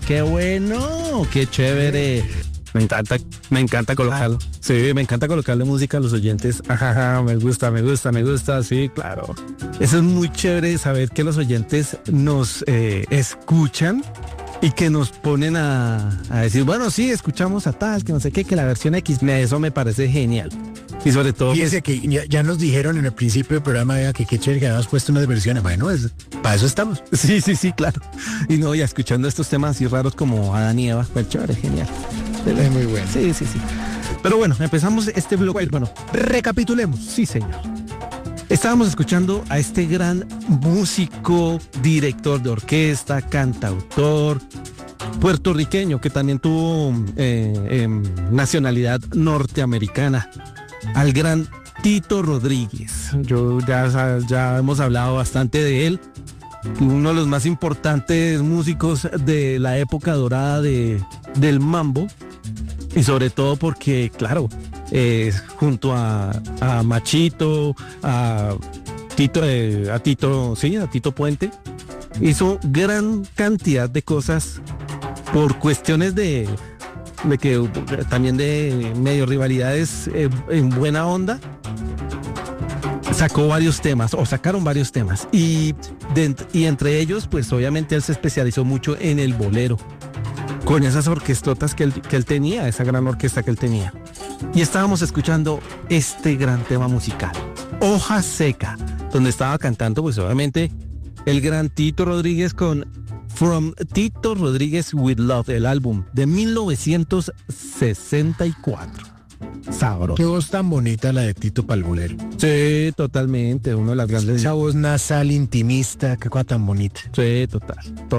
qué bueno, qué chévere. Me encanta colocarlo. Sí, me encanta colocarle música a los oyentes. Ajá, me gusta, sí, claro. Eso es muy chévere saber que los oyentes nos escuchan y que nos ponen a decir, bueno, sí, escuchamos a tal, que no sé qué, que la versión X, eso me parece genial. Y sobre todo... Fíjese que ya nos dijeron en el principio del programa que qué chévere que habíamos puesto unas versiones. Bueno, para eso estamos. Sí, claro. Y no, ya escuchando estos temas así raros como Adán y Eva, pues chévere, genial. Es muy bueno. Sí. Pero bueno, empezamos este bloque. Bueno, recapitulemos. Sí, señor. Estábamos escuchando a este gran músico, director de orquesta, cantautor, puertorriqueño, que también tuvo nacionalidad norteamericana, al gran Tito Rodríguez. Ya hemos hablado bastante de él, uno de los más importantes músicos de la época dorada del mambo, y sobre todo porque, claro, junto a Machito, a Tito Puente, hizo gran cantidad de cosas por cuestiones de que también de medio rivalidades en buena onda. Sacaron varios temas y entre ellos, pues obviamente él se especializó mucho en el bolero, con esas orquestotas que él tenía, esa gran orquesta que él tenía. Y estábamos escuchando este gran tema musical, Hoja Seca, donde estaba cantando, pues obviamente, el gran Tito Rodríguez con From Tito Rodríguez with Love, el álbum de 1964. Sabroso. Qué voz tan bonita la de Tito Palbolero. Sí, totalmente, uno de las grandes. Esa voz nasal, intimista, qué cosa tan bonita. Sí, total.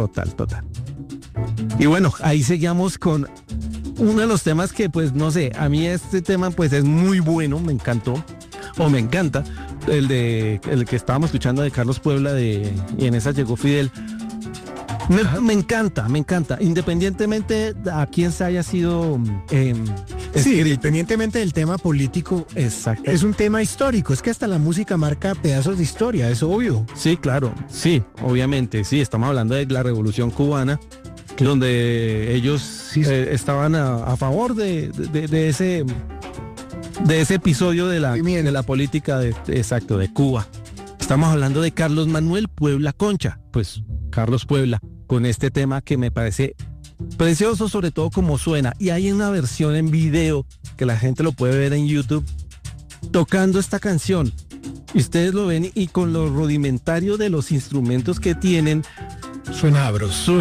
Y bueno, ahí seguimos con uno de los temas que, pues, no sé, a mí este tema, pues, es muy bueno, me encantó, o me encanta, el que estábamos escuchando de Carlos Puebla, y en esa llegó Fidel. Me encanta, independientemente a quién se haya sido... sí, independientemente del tema político, exacto, es un tema histórico, es que hasta la música marca pedazos de historia, es obvio. Sí, claro, sí, obviamente, sí, estamos hablando de la Revolución Cubana, donde ellos estaban a favor de ese episodio de la política de Cuba. Estamos hablando de Carlos Manuel Puebla Concha, pues Carlos Puebla, con este tema que me parece precioso, sobre todo como suena. Y hay una versión en video que la gente lo puede ver en YouTube tocando esta canción. Y ustedes lo ven y con lo rudimentario de los instrumentos que tienen, suena sabroso.